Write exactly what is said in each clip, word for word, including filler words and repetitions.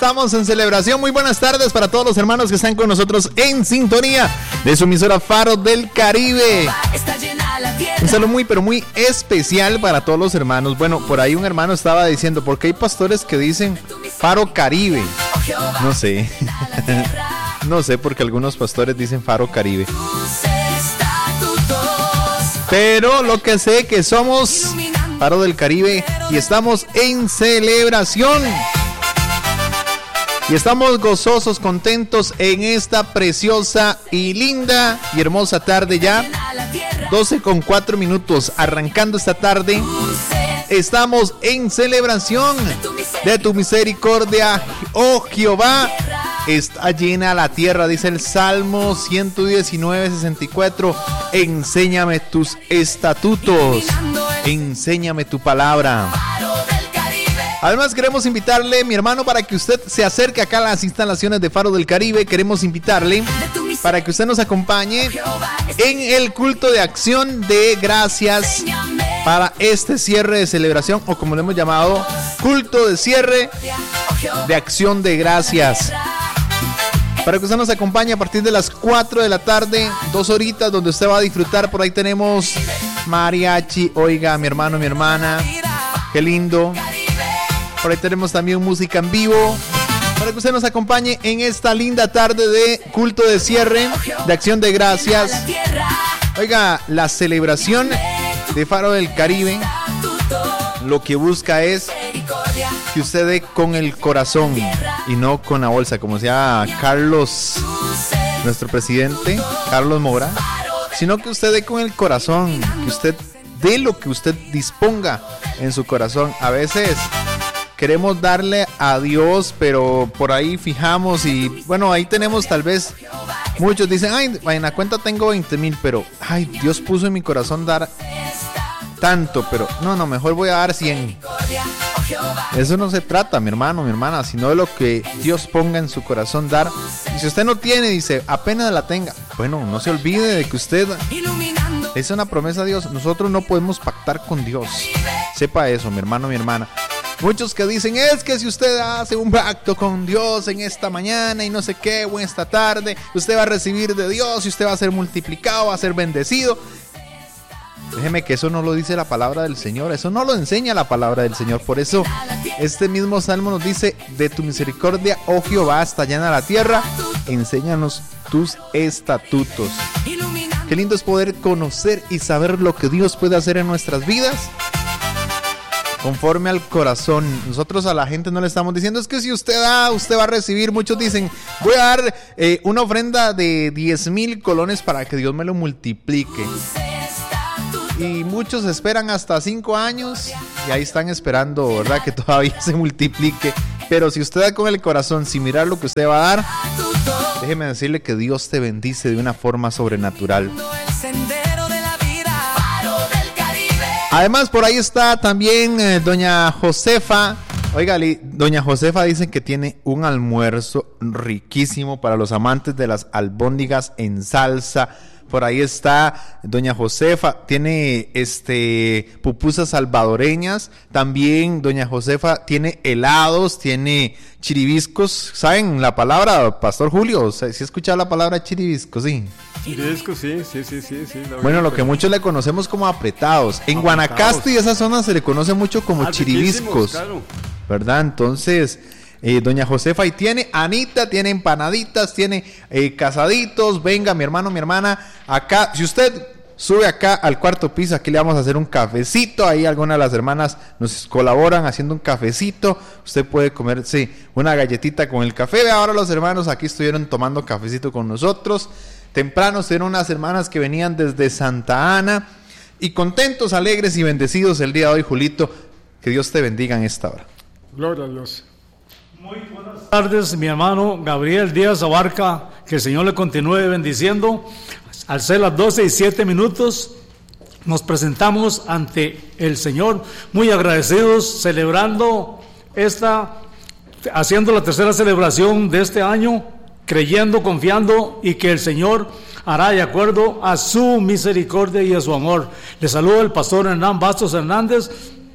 Estamos en celebración. Muy buenas tardes para todos los hermanos que están con nosotros en sintonía de su emisora Faro del Caribe. Un saludo muy pero muy especial para todos los hermanos. Bueno, por ahí un hermano estaba diciendo, ¿por qué hay pastores que dicen Faro Caribe? No sé. No sé, porque algunos pastores dicen Faro Caribe. Pero lo que sé que somos Faro del Caribe y estamos en celebración. Y estamos gozosos, contentos en esta preciosa y linda y hermosa tarde ya. doce con cuatro minutos, arrancando esta tarde. Estamos en celebración de tu misericordia, oh Jehová. Está llena la tierra, dice el Salmo ciento diecinueve, sesenta y cuatro. Enséñame tus estatutos, enséñame tu palabra. Además queremos invitarle, mi hermano, para que usted se acerque acá a las instalaciones de Faro del Caribe. Queremos invitarle para que usted nos acompañe en el culto de acción de gracias para este cierre de celebración, o como lo hemos llamado, culto de cierre de acción de gracias. Para que usted nos acompañe a partir de las cuatro de la tarde, dos horitas donde usted va a disfrutar. Por ahí tenemos mariachi, oiga, mi hermano, mi hermana, qué lindo. Por ahí tenemos también música en vivo, para que usted nos acompañe en esta linda tarde de culto de cierre, de acción de gracias. Oiga, la celebración de Faro del Caribe lo que busca es que usted dé con el corazón y no con la bolsa, como decía Carlos, nuestro presidente, Carlos Mora, sino que usted dé con el corazón, que usted dé lo que usted disponga en su corazón. A veces queremos darle a Dios, pero por ahí fijamos y bueno, ahí tenemos tal vez, muchos dicen, ay, en la cuenta tengo veinte mil, pero ay, Dios puso en mi corazón dar tanto, pero no, no, mejor voy a dar cien. Eso no se trata, mi hermano, mi hermana, sino de lo que Dios ponga en su corazón dar. Y si usted no tiene, dice, apenas la tenga, bueno, no se olvide de que usted es una promesa a Dios. Nosotros no podemos pactar con Dios. Sepa eso, mi hermano, mi hermana. Muchos que dicen, es que si usted hace un pacto con Dios en esta mañana y no sé qué, o en esta tarde, usted va a recibir de Dios y usted va a ser multiplicado, va a ser bendecido. Déjeme que eso no lo dice la palabra del Señor, eso no lo enseña la palabra del Señor. Por eso este mismo salmo nos dice, de tu misericordia, oh Jehová, está llena la tierra, enséñanos tus estatutos. Qué lindo es poder conocer y saber lo que Dios puede hacer en nuestras vidas conforme al corazón. Nosotros a la gente no le estamos diciendo, es que si usted da, usted va a recibir. Muchos dicen, voy a dar eh, una ofrenda de diez mil colones para que Dios me lo multiplique. Y muchos esperan hasta cinco años y ahí están esperando, ¿verdad?, que todavía se multiplique. Pero si usted da con el corazón sin mirar lo que usted va a dar, déjeme decirle que Dios te bendice de una forma sobrenatural. Además, por ahí está también eh, doña Josefa. Oiga, doña Josefa dice que tiene un almuerzo riquísimo para los amantes de las albóndigas en salsa. Por ahí está doña Josefa, tiene este pupusas salvadoreñas. También doña Josefa tiene helados, tiene chiribiscos. ¿Saben la palabra, Pastor Julio? ¿Sí ha escuchado la palabra chiribisco? Sí. Chiribisco, sí, sí, sí, sí, sí. Bueno, lo que muchos le conocemos como apretados. En apretados. Guanacaste y esa zona se le conoce mucho como ah, chiribiscos, claro. ¿Verdad? Entonces, Eh, doña Josefa, y tiene Anita, tiene empanaditas, tiene eh, casaditos. Venga, mi hermano, mi hermana, acá, si usted sube acá al cuarto piso, aquí le vamos a hacer un cafecito. Ahí algunas de las hermanas nos colaboran haciendo un cafecito. Usted puede comerse una galletita con el café. Ahora los hermanos aquí estuvieron tomando cafecito con nosotros. Temprano estuvieron unas hermanas que venían desde Santa Ana, y contentos, alegres y bendecidos el día de hoy. Julito, que Dios te bendiga en esta hora. Gloria a Dios. Muy buenas tardes, mi hermano Gabriel Díaz Abarca, que el Señor le continúe bendiciendo. Al ser las doce y siete minutos, nos presentamos ante el Señor, muy agradecidos, celebrando esta, haciendo la tercera celebración de este año, creyendo, confiando, y que el Señor hará de acuerdo a su misericordia y a su amor. Le saluda el pastor Hernán Bastos Hernández,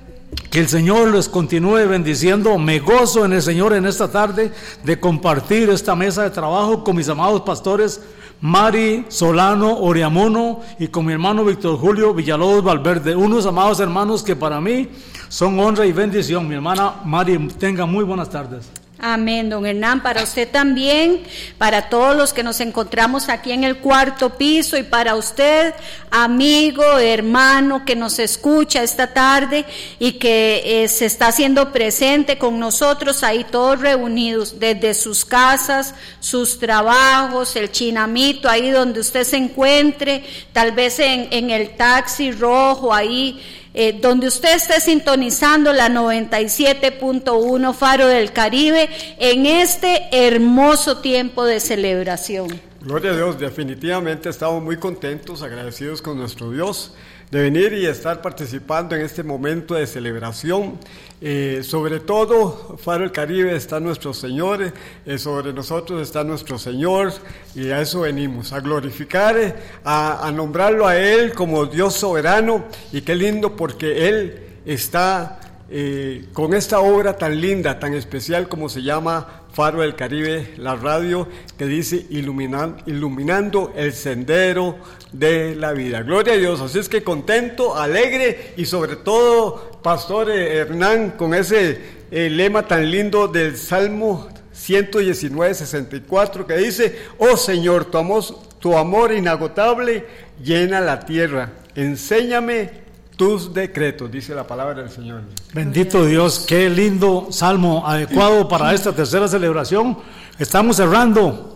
Que el Señor les continúe bendiciendo. Me gozo en el Señor en esta tarde de compartir esta mesa de trabajo con mis amados pastores Mari Solano Oriamuno y con mi hermano Víctor Julio Villalobos Valverde, unos amados hermanos que para mí son honra y bendición. Mi hermana Mari, tenga muy buenas tardes. Amén, don Hernán, para usted también, para todos los que nos encontramos aquí en el cuarto piso y para usted, amigo, hermano, que nos escucha esta tarde y que eh, se está haciendo presente con nosotros ahí todos reunidos, desde sus casas, sus trabajos, el chinamito, ahí donde usted se encuentre, tal vez en, en el taxi rojo, ahí Eh, donde usted esté sintonizando la noventa y siete punto uno Faro del Caribe en este hermoso tiempo de celebración. Gloria a Dios, definitivamente estamos muy contentos, agradecidos con nuestro Dios de venir y estar participando en este momento de celebración. Eh, sobre todo, Faro del Caribe está nuestro Señor, eh, sobre nosotros está nuestro Señor, y a eso venimos, a glorificar, eh, a, a nombrarlo a Él como Dios soberano, y qué lindo porque Él está eh, con esta obra tan linda, tan especial como se llama Faro del Caribe, la radio que dice iluminan, iluminando el sendero de la vida. Gloria a Dios, así es que contento, alegre y sobre todo, Pastor Hernán, con ese eh, lema tan lindo del Salmo ciento diecinueve, sesenta y cuatro que dice: oh Señor, tu amor, tu amor inagotable llena la tierra, enséñame tus decretos, dice la palabra del Señor. Bendito Dios, qué lindo salmo adecuado para esta tercera celebración. Estamos cerrando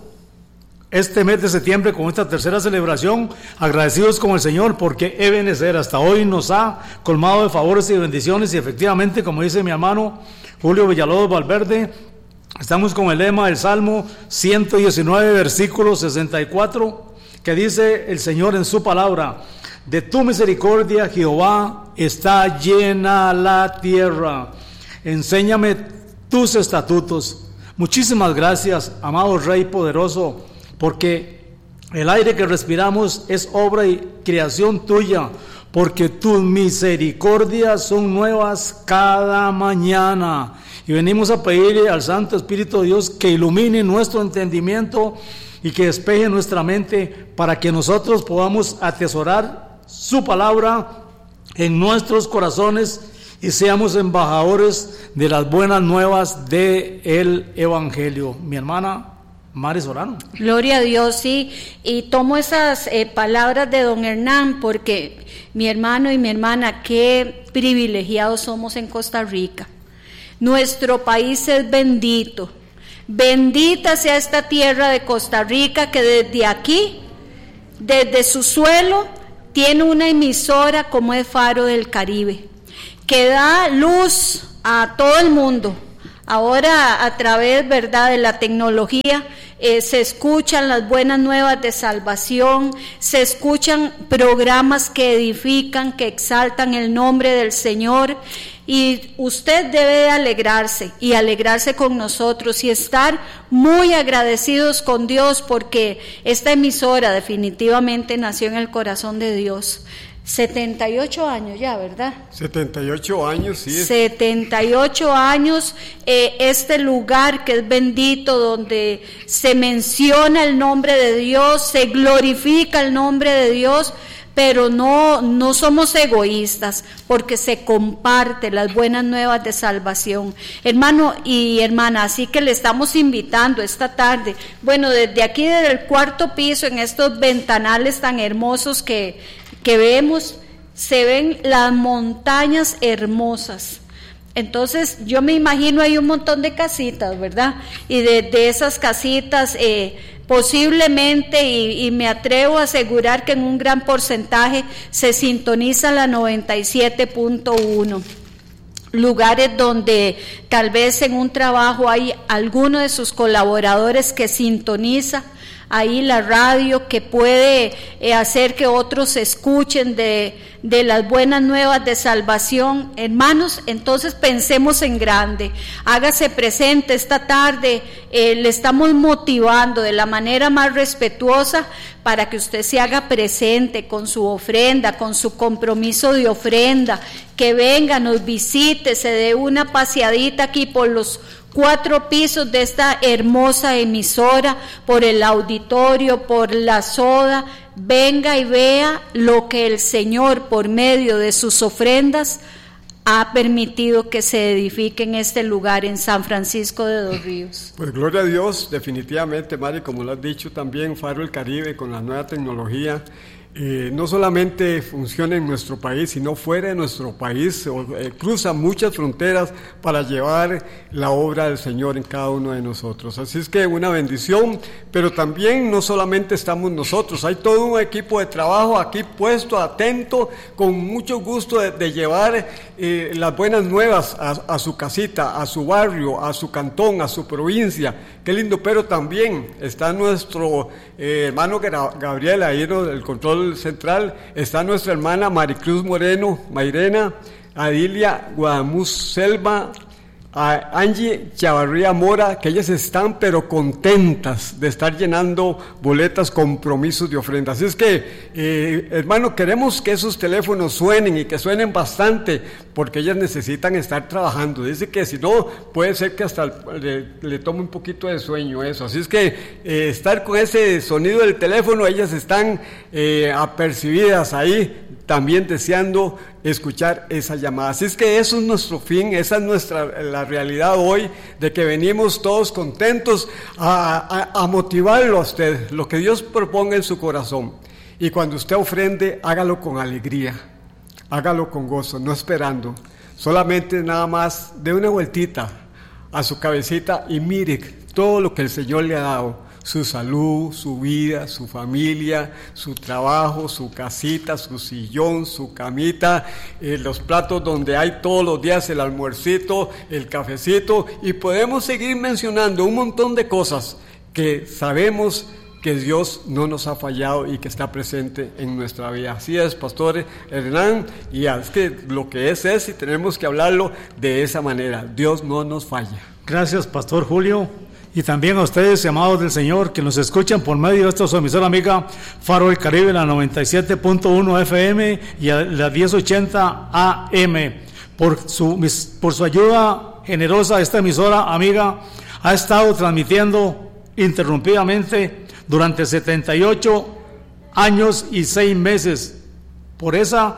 este mes de septiembre con esta tercera celebración, agradecidos con el Señor porque Ebenezer hasta hoy nos ha colmado de favores y bendiciones, y efectivamente, como dice mi hermano Julio Villalobos Valverde, estamos con el lema del Salmo ciento diecinueve, versículo sesenta y cuatro, que dice el Señor en su palabra: de tu misericordia, Jehová, está llena la tierra. Enséñame tus estatutos. Muchísimas gracias, amado Rey poderoso, porque el aire que respiramos es obra y creación tuya, porque tus misericordias son nuevas cada mañana. Y venimos a pedirle al Santo Espíritu de Dios que ilumine nuestro entendimiento y que despeje nuestra mente para que nosotros podamos atesorar su palabra en nuestros corazones y seamos embajadores de las buenas nuevas del Evangelio. Mi hermana Mari Solano. Gloria a Dios, sí, y tomo esas eh, palabras de don Hernán porque mi hermano y mi hermana, qué privilegiados somos en Costa Rica. Nuestro país es bendito, bendita sea esta tierra de Costa Rica que desde aquí, desde su suelo, tiene una emisora como es Faro del Caribe, que da luz a todo el mundo. Ahora a través, ¿verdad?, de la tecnología eh, se escuchan las buenas nuevas de salvación, se escuchan programas que edifican, que exaltan el nombre del Señor, y usted debe de alegrarse y alegrarse con nosotros y estar muy agradecidos con Dios porque esta emisora definitivamente nació en el corazón de Dios. setenta y ocho años ya, ¿verdad? setenta y ocho años, sí. setenta y ocho años, eh, este lugar que es bendito, donde se menciona el nombre de Dios, se glorifica el nombre de Dios, pero no, no somos egoístas, porque se comparte las buenas nuevas de salvación. Hermano y hermana, así que le estamos invitando esta tarde, bueno, desde aquí, desde el cuarto piso, en estos ventanales tan hermosos que, que vemos, se ven las montañas hermosas. Entonces yo me imagino hay un montón de casitas, ¿verdad? Y de, de esas casitas eh, posiblemente, y, y me atrevo a asegurar que en un gran porcentaje se sintoniza la noventa y siete punto uno. Lugares donde tal vez en un trabajo hay alguno de sus colaboradores que sintoniza, ahí la radio, que puede eh, hacer que otros escuchen de, de las buenas nuevas de salvación. Hermanos, entonces pensemos en grande, hágase presente esta tarde, eh, le estamos motivando de la manera más respetuosa para que usted se haga presente con su ofrenda, con su compromiso de ofrenda, que venga, nos visite, se dé una paseadita aquí por los cuatro pisos de esta hermosa emisora, por el auditorio, por la soda, venga y vea lo que el Señor por medio de sus ofrendas ha permitido que se edifique en este lugar, en San Francisco de Dos Ríos. Pues gloria a Dios, definitivamente, Mari, como lo has dicho también, Faro del Caribe con la nueva tecnología, Eh, no solamente funciona en nuestro país, sino fuera de nuestro país, o, eh, cruza muchas fronteras para llevar la obra del Señor en cada uno de nosotros. Así es que una bendición, pero también no solamente estamos nosotros, hay todo un equipo de trabajo aquí puesto, atento, con mucho gusto de, de llevar eh, las buenas nuevas a, a su casita, a su barrio, a su cantón, a su provincia. Qué lindo, pero también está nuestro eh, hermano Gabriel ahí en el control central, está nuestra hermana Maricruz Moreno, Mairena, Adilia Guadamuz Selva, a Angie Chavarría Mora, que ellas están pero contentas de estar llenando boletas, compromisos de ofrenda. Así es que, eh, hermano, queremos que esos teléfonos suenen y que suenen bastante, porque ellas necesitan estar trabajando. Dice que si no, puede ser que hasta le, le tome un poquito de sueño eso. Así es que eh, estar con ese sonido del teléfono, ellas están eh, apercibidas ahí, también deseando escuchar esa llamada. Así es que eso es nuestro fin, esa es nuestra la realidad hoy, de que venimos todos contentos a, a, a motivarlo a usted, lo que Dios proponga en su corazón. Y cuando usted ofrende, hágalo con alegría, hágalo con gozo, no esperando, solamente nada más de una vueltita a su cabecita y mire todo lo que el Señor le ha dado. Su salud, su vida, su familia, su trabajo, su casita, su sillón, su camita, eh, los platos donde hay todos los días el almuercito, el cafecito, y podemos seguir mencionando un montón de cosas que sabemos que Dios no nos ha fallado y que está presente en nuestra vida. Así es, Pastor Hernán, y es que lo que es es y tenemos que hablarlo de esa manera. Dios no nos falla. Gracias, Pastor Julio. Y también a ustedes, amados del Señor, que nos escuchan por medio de esta su emisora amiga Faro del Caribe, la noventa y siete punto uno F M y a la diez ochenta A M. Por su, por su ayuda generosa, esta emisora amiga ha estado transmitiendo interrumpidamente durante setenta y ocho años y seis meses. Por esa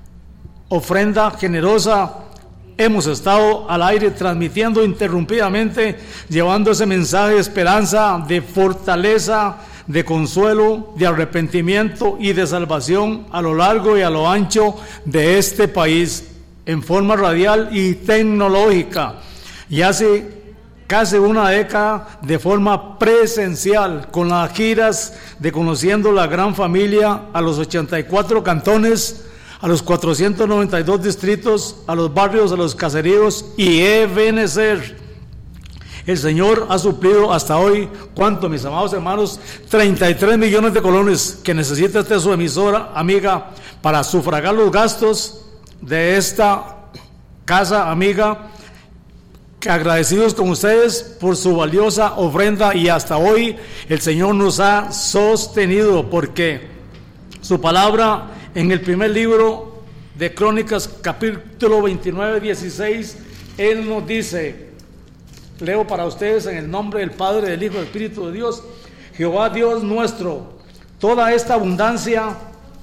ofrenda generosa hemos estado al aire transmitiendo interrumpidamente, llevando ese mensaje de esperanza, de fortaleza, de consuelo, de arrepentimiento y de salvación a lo largo y a lo ancho de este país, en forma radial y tecnológica. Y hace casi una década de forma presencial, con las giras de Conociendo la Gran Familia a los ochenta y cuatro cantones, a los cuatrocientos noventa y dos distritos, a los barrios, a los caseríos y Ebenezer. El Señor ha suplido hasta hoy, ¿cuánto, mis amados hermanos? treinta y tres millones de colones que necesita esta su emisora amiga para sufragar los gastos de esta casa amiga. Que agradecidos con ustedes por su valiosa ofrenda, y hasta hoy el Señor nos ha sostenido, porque su palabra en el primer libro de Crónicas, capítulo veintinueve, dieciséis, Él nos dice, leo para ustedes en el nombre del Padre, del Hijo y del Espíritu de Dios: Jehová Dios nuestro, toda esta abundancia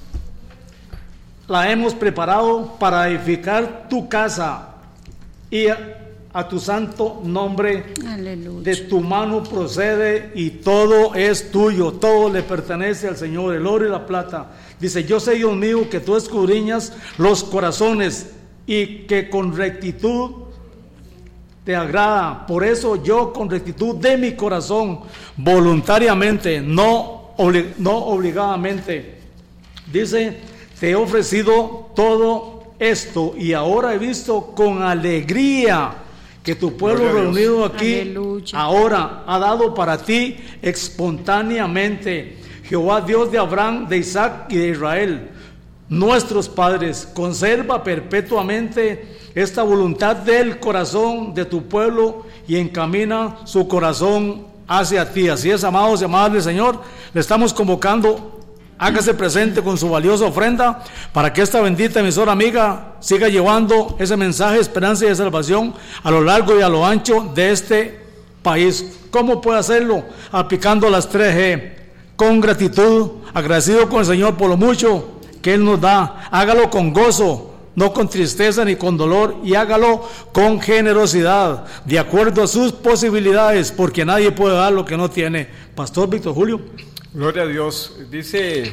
la hemos preparado para edificar tu casa y a, a tu santo nombre. Aleluya. De tu mano procede y todo es tuyo, todo le pertenece al Señor, el oro y la plata. Dice, yo sé, Dios mío, que tú escudriñas los corazones y que con rectitud te agrada. Por eso yo, con rectitud de mi corazón, voluntariamente, no, oblig- no obligadamente, dice, te he ofrecido todo esto, y ahora he visto con alegría que tu pueblo reunido aquí Aleluya. ahora ha dado para ti espontáneamente. Jehová, Dios de Abraham, de Isaac y de Israel, nuestros padres, conserva perpetuamente esta voluntad del corazón de tu pueblo y encamina su corazón hacia ti. Así es, amados y amadas del Señor, le estamos convocando. Hágase presente con su valiosa ofrenda para que esta bendita emisora amiga siga llevando ese mensaje de esperanza y de salvación a lo largo y a lo ancho de este país. ¿Cómo puede hacerlo? Aplicando las tres G. Con gratitud, agradecido con el Señor por lo mucho que Él nos da. Hágalo con gozo, no con tristeza ni con dolor, y hágalo con generosidad, de acuerdo a sus posibilidades, porque nadie puede dar lo que no tiene. Pastor Víctor Julio. Gloria a Dios. Dice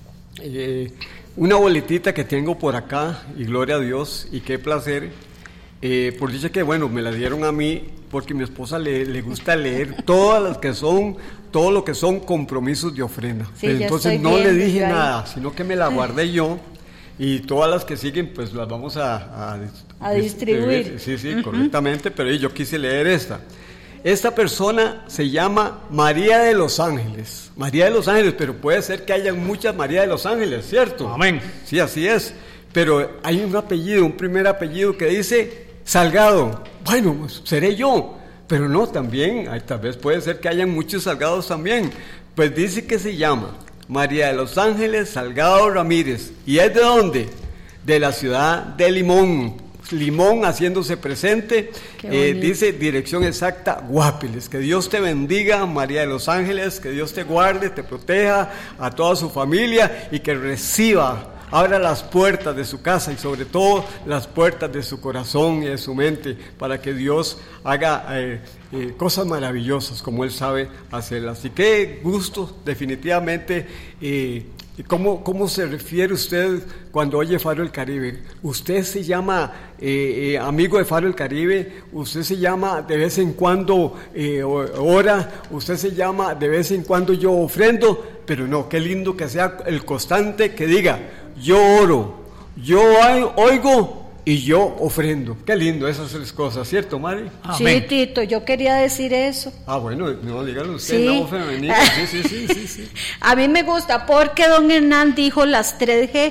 eh, una boletita que tengo por acá, y gloria a Dios, y qué placer. Eh, por dicha que, bueno, me la dieron a mí, porque a mi esposa le, le gusta leer todas las que son, todo lo que son compromisos de ofrenda. Sí, Pero entonces no viendo, le dije yo nada, sino que me la guardé yo, y todas las que siguen, pues las vamos a, a, a distribuir. Sí, sí, uh-huh. correctamente, pero yo quise leer esta. Esta persona se llama María de los Ángeles. María de los Ángeles, pero puede ser que haya muchas María de los Ángeles, ¿cierto? Amén. Sí, así es. Pero hay un apellido, un primer apellido que dice Salgado. Bueno, pues, seré yo. Pero no, también, hay, tal vez puede ser que hayan muchos Salgados también. Pues dice que se llama María de los Ángeles Salgado Ramírez. ¿Y es de dónde? De la ciudad de Limón. Limón haciéndose presente. eh, dice dirección exacta Guapiles. Que Dios te bendiga, María de los Ángeles, que Dios te guarde, te proteja, a toda su familia, y que reciba, abra las puertas de su casa y sobre todo las puertas de su corazón y de su mente, para que Dios haga eh, eh, cosas maravillosas como Él sabe hacerlas. Y qué gusto, definitivamente. eh, ¿Cómo, ¿Cómo se refiere usted cuando oye Faro del Caribe? ¿Usted se llama eh, eh, amigo de Faro del Caribe? ¿Usted se llama de vez en cuando eh, ora? ¿Usted se llama de vez en cuando yo ofrendo? Pero no, qué lindo que sea el constante que diga, yo oro, yo oigo y yo ofrendo. Qué lindo esas tres cosas, ¿cierto, Mari? Amén. Sí, Tito, yo quería decir eso. Ah, bueno, no, dígalo usted, sí. No, femenina. Sí, sí, sí, sí, sí. A mí me gusta porque don Hernán dijo las tres G.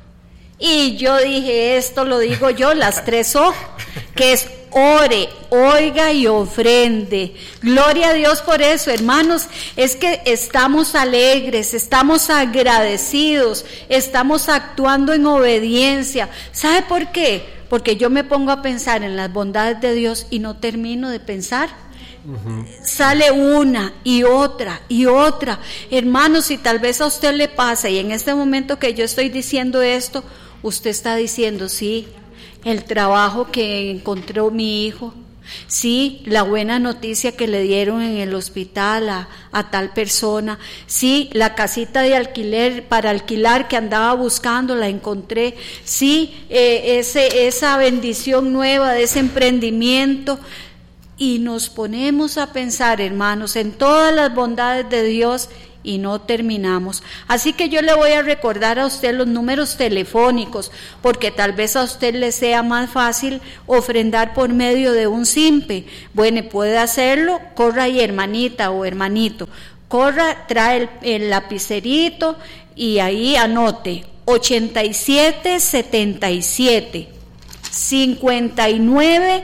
Y yo dije, esto lo digo yo, las tres O, que es ore, oiga y ofrende. Gloria a Dios por eso, hermanos. Es que estamos alegres, estamos agradecidos, estamos actuando en obediencia. ¿Sabe por qué? Porque yo me pongo a pensar en las bondades de Dios y no termino de pensar. Uh-huh. Sale una y otra y otra. Hermanos, si tal vez a usted le pasa, y en este momento que yo estoy diciendo esto, usted está diciendo, sí, el trabajo que encontró mi hijo, sí, la buena noticia que le dieron en el hospital a, a tal persona, sí, la casita de alquiler para alquilar que andaba buscando, la encontré, sí, eh, ese, esa bendición nueva de ese emprendimiento. Y nos ponemos a pensar, hermanos, en todas las bondades de Dios y no terminamos. Así que yo le voy a recordar a usted los números telefónicos, porque tal vez a usted le sea más fácil ofrendar por medio de un simpe. Bueno, puede hacerlo, corra ahí, hermanita o hermanito, corra, trae el, el lapicerito y ahí anote ochenta y siete setenta y siete cincuenta y nueve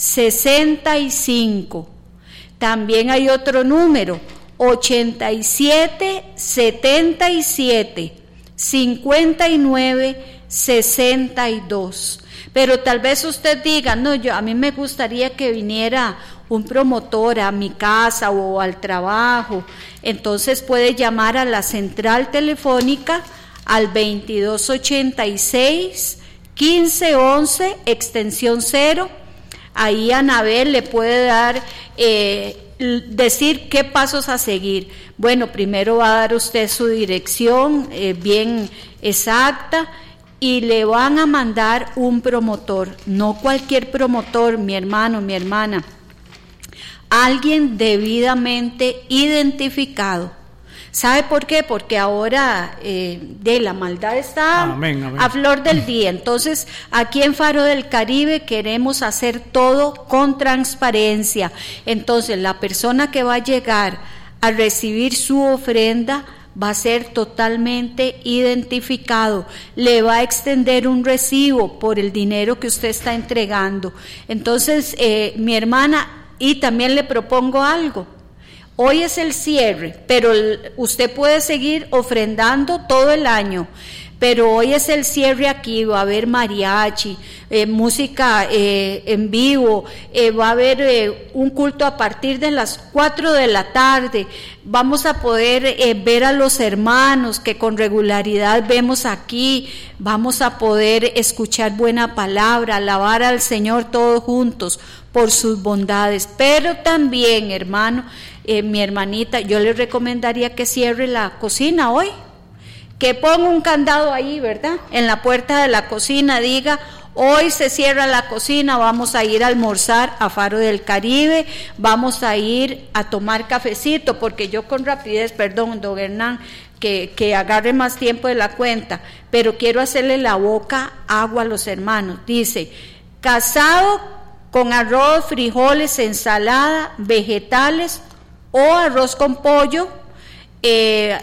sesenta y cinco. También hay otro número, ochenta y siete setenta y siete cincuenta y nueve sesenta y dos. Pero tal vez usted diga, no, yo a mí me gustaría que viniera un promotor a mi casa o al trabajo. Entonces puede llamar a la central telefónica al veintidós ochenta y seis quince once extensión cero. Ahí Anabel le puede dar, eh, decir qué pasos a seguir. Bueno, primero va a dar usted su dirección eh, bien exacta y le van a mandar un promotor, no cualquier promotor, mi hermano, mi hermana, alguien debidamente identificado. ¿Sabe por qué? Porque ahora eh, de la maldad está amén, amén. a flor del día. Entonces, aquí en Faro del Caribe queremos hacer todo con transparencia. Entonces, la persona que va a llegar a recibir su ofrenda va a ser totalmente identificado, le va a extender un recibo por el dinero que usted está entregando. Entonces, eh, mi hermana, y también le propongo algo. Hoy es el cierre, pero usted puede seguir ofrendando todo el año, pero hoy es el cierre aquí, va a haber mariachi, eh, música eh, en vivo, eh, va a haber eh, un culto a partir de las cuatro de la tarde, vamos a poder eh, ver a los hermanos que con regularidad vemos aquí, vamos a poder escuchar buena palabra, alabar al Señor todos juntos por sus bondades, pero también, hermano, eh, mi hermanita, yo le recomendaría que cierre la cocina hoy, que ponga un candado ahí, ¿verdad? En la puerta de la cocina, diga, hoy se cierra la cocina, vamos a ir a almorzar a Faro del Caribe, vamos a ir a tomar cafecito, porque yo con rapidez, perdón, don Hernán, que, que agarre más tiempo de la cuenta, pero quiero hacerle la boca agua a los hermanos. Dice, casado con arroz, frijoles, ensalada, vegetales o arroz con pollo, eh,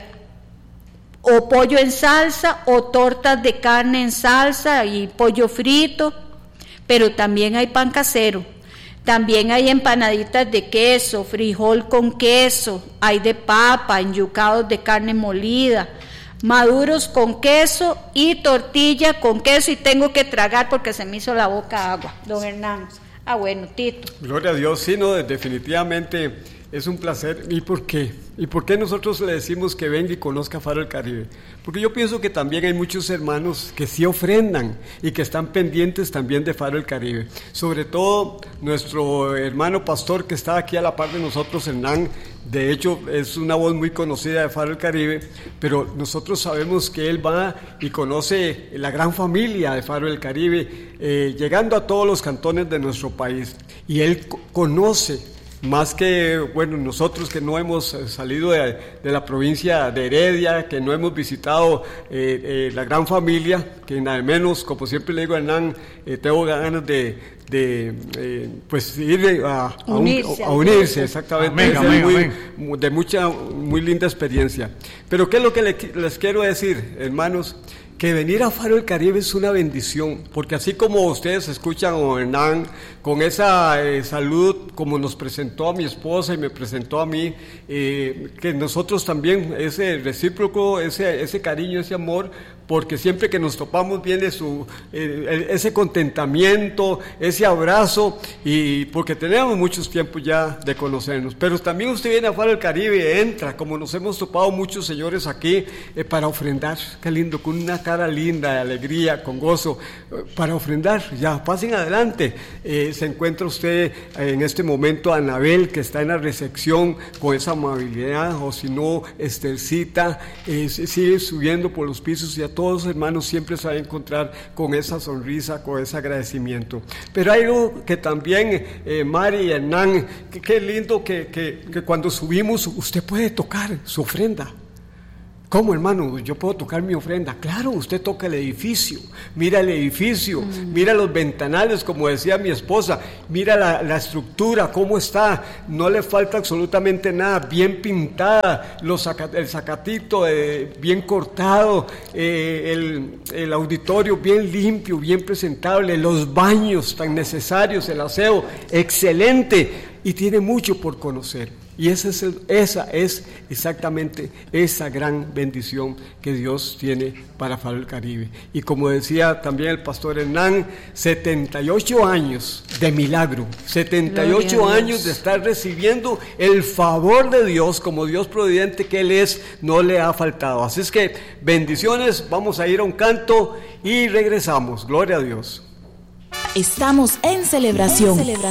o pollo en salsa, o tortas de carne en salsa y pollo frito, pero también hay pan casero, también hay empanaditas de queso, frijol con queso, hay de papa, enyucados de carne molida, maduros con queso y tortilla con queso, y tengo que tragar porque se me hizo la boca agua, don Hernán. Ah, bueno, Tito. Gloria a Dios, sí, no, definitivamente es un placer. ¿Y por qué? ¿Y por qué nosotros le decimos que venga y conozca Faro del Caribe? Porque yo pienso que también hay muchos hermanos que sí ofrendan y que están pendientes también de Faro del Caribe. Sobre todo nuestro hermano pastor que está aquí a la par de nosotros, Hernán, de hecho es una voz muy conocida de Faro del Caribe, pero nosotros sabemos que él va y conoce la gran familia de Faro del Caribe, eh, llegando a todos los cantones de nuestro país, y él conoce más que, bueno, nosotros que no hemos salido de, de la provincia de Heredia, que no hemos visitado eh, eh, la gran familia, que nada menos, como siempre le digo a Hernán, eh, tengo ganas de, de eh, pues ir a, a, unirse, un, a unirse, exactamente, amén, es muy, amén. de mucha, muy linda experiencia. Pero ¿qué es lo que le, les quiero decir, hermanos? Que venir a Faro del Caribe es una bendición, porque así como ustedes escuchan a Hernán, con esa eh, salud, como nos presentó a mi esposa y me presentó a mí, eh, que nosotros también, ese recíproco, ese, ese cariño, ese amor, porque siempre que nos topamos viene su, eh, ese contentamiento, ese abrazo, y porque tenemos muchos tiempos ya de conocernos. Pero también usted viene a Faro del Caribe, entra, como nos hemos topado muchos señores aquí, eh, para ofrendar, qué lindo, con una cara linda, de alegría, con gozo, eh, para ofrendar. Ya, pasen adelante. Eh, se encuentra usted eh, en este momento a Anabel, que está en la recepción, con esa amabilidad, o si no, Estelcita, eh, sigue subiendo por los pisos, y a todos los hermanos siempre se va a encontrar con esa sonrisa, con ese agradecimiento. Pero hay algo que también, eh, Mari y Hernán, que, que lindo que, que, que cuando subimos usted puede tocar su ofrenda. ¿Cómo, hermano? Yo puedo tocar mi ofrenda. Claro, usted toca el edificio, mira el edificio, mm. mira los ventanales, como decía mi esposa, mira la, la estructura, cómo está, no le falta absolutamente nada, bien pintada, los saca, el zacatito eh, bien cortado, eh, el, el auditorio bien limpio, bien presentable, los baños tan necesarios, el aseo excelente, y tiene mucho por conocer. Y esa es, el, esa es exactamente esa gran bendición que Dios tiene para Faro del Caribe. Y como decía también el pastor Hernán, setenta y ocho años de milagro, setenta y ocho años de estar recibiendo el favor de Dios, como Dios providente que Él es, no le ha faltado. Así es que bendiciones, vamos a ir a un canto y regresamos. Gloria a Dios. Estamos en celebración. En celebración.